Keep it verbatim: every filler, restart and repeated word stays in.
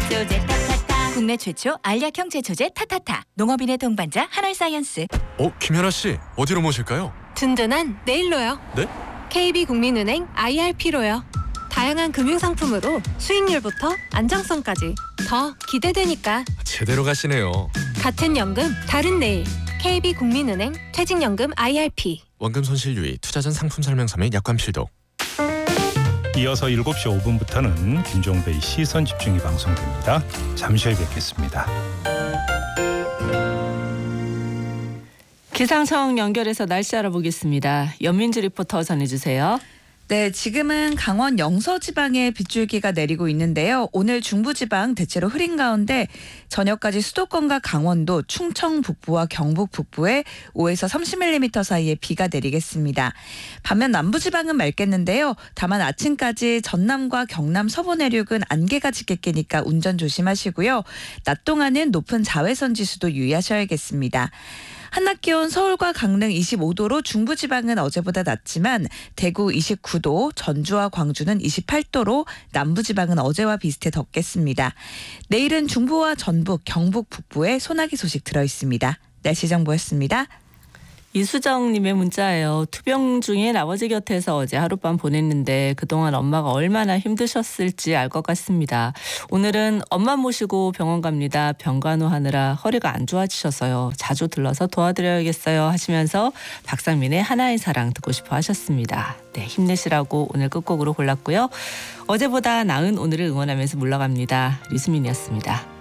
제초제 타타타. 국내 최초 알약형 제초제 타타타. 농업인의 동반자 한알사이언스. 어, 김연아 씨, 어디로 모실까요? 든든한 내일로요. 네? 케이비국민은행 아이알피로요. 다양한 금융상품으로 수익률부터 안정성까지 더 기대되니까. 제대로 가시네요. 같은 연금 다른 내일. 케이비국민은행 퇴직연금 아이알피. 원금 손실 유의, 투자 전 상품 설명서 및 약관 필독. 이어서 일곱 시 오 분부터는 김종배의 시선 집중이 방송됩니다. 잠시 후에 뵙겠습니다. 기상청 연결해서 날씨 알아보겠습니다. 연민주 리포터 전해주세요. 네, 지금은 강원 영서 지방에 빗줄기가 내리고 있는데요. 오늘 중부지방 대체로 흐린 가운데 저녁까지 수도권과 강원도, 충청 북부와 경북 북부에 오에서 삼십 밀리미터 사이에 비가 내리겠습니다. 반면 남부지방은 맑겠는데요. 다만 아침까지 전남과 경남 서부 내륙은 안개가 짙게 끼니까 운전 조심하시고요. 낮 동안은 높은 자외선 지수도 유의하셔야겠습니다. 한낮 기온 서울과 강릉 이십오 도로 중부지방은 어제보다 낮지만 대구 이십구 도, 전주와 광주는 이십팔 도로 남부지방은 어제와 비슷해 덥겠습니다. 내일은 중부와 전북, 경북 북부에 소나기 소식 들어있습니다. 날씨 정보였습니다. 이수정님의 문자예요. 투병 중인 아버지 곁에서 어제 하룻밤 보냈는데 그동안 엄마가 얼마나 힘드셨을지 알 것 같습니다. 오늘은 엄마 모시고 병원 갑니다. 병간호하느라 허리가 안 좋아지셔서요. 자주 들러서 도와드려야겠어요 하시면서 박상민의 하나의 사랑 듣고 싶어 하셨습니다. 네, 힘내시라고 오늘 끝곡으로 골랐고요. 어제보다 나은 오늘을 응원하면서 물러갑니다. 류수민이었습니다.